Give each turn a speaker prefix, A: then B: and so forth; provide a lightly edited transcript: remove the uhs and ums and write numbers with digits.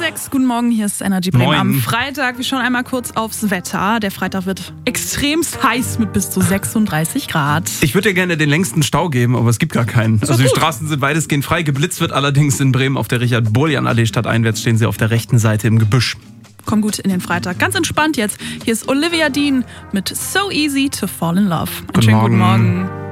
A: 6, guten Morgen, hier ist Energy Bremen
B: Moin.
A: am Freitag. Wir schauen einmal kurz aufs Wetter. Der Freitag wird extremst heiß mit bis zu 36 Grad.
B: Ich würde dir gerne den längsten Stau geben, aber es gibt gar keinen. Also die Straßen sind weitestgehend frei. Geblitzt wird allerdings in Bremen auf der Richard-Boljan-Allee. Stadteinwärts stehen sie auf der rechten Seite im Gebüsch.
A: Komm gut in den Freitag. Ganz entspannt jetzt. Hier ist Olivia Dean mit So Easy to Fall in Love. Einen schönen guten Morgen.